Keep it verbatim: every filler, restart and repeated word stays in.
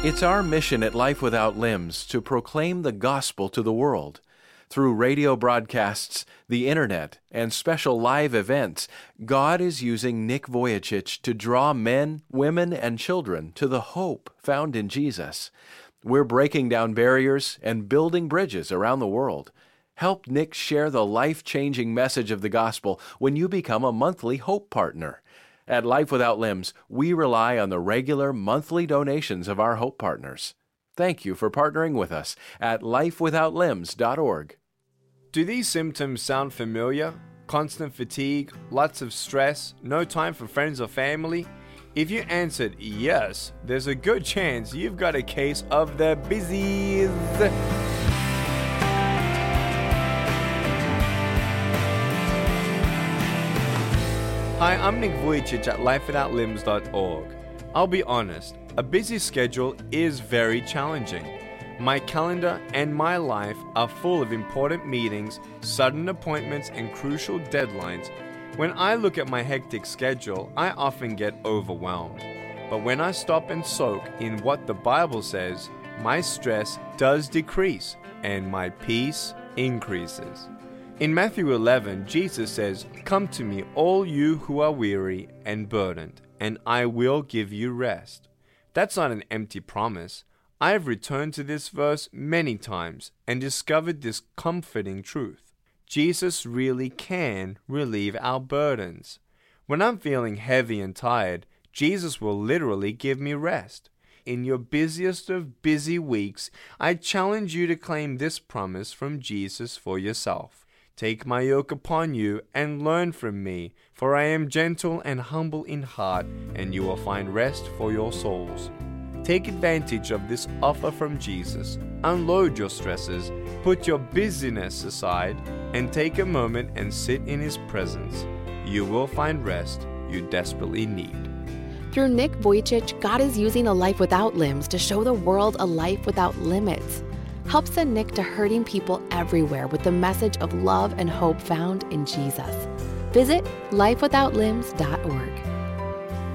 It's our mission at Life Without Limbs to proclaim the gospel to the world. Through radio broadcasts, the internet, and special live events, God is using Nick Vujicic to draw men, women, and children to the hope found in Jesus. We're breaking down barriers and building bridges around the world. Help Nick share the life-changing message of the gospel when you become a monthly Hope Partner. At Life Without Limbs, we rely on the regular monthly donations of our Hope Partners. Thank you for partnering with us at life without limbs dot org. Do these symptoms sound familiar? Constant fatigue, lots of stress, no time for friends or family? If you answered yes, there's a good chance you've got a case of the busies. Hi, I'm Nick Vujicic at life without limbs dot org. I'll be honest, a busy schedule is very challenging. My calendar and my life are full of important meetings, sudden appointments, and crucial deadlines. When I look at my hectic schedule, I often get overwhelmed. But when I stop and soak in what the Bible says, my stress does decrease and my peace increases. In Matthew eleven, Jesus says, "Come to me, all you who are weary and burdened, and I will give you rest." That's not an empty promise. I have returned to this verse many times and discovered this comforting truth. Jesus really can relieve our burdens. When I'm feeling heavy and tired, Jesus will literally give me rest. In your busiest of busy weeks, I challenge you to claim this promise from Jesus for yourself. Take my yoke upon you and learn from me, for I am gentle and humble in heart, and you will find rest for your souls. Take advantage of this offer from Jesus. Unload your stresses, put your busyness aside, and take a moment and sit in His presence. You will find rest you desperately need. Through Nick Vujicic, God is using a life without limbs to show the world a life without limits. Help send Nick to hurting people everywhere with the message of love and hope found in Jesus. Visit life without limbs dot org.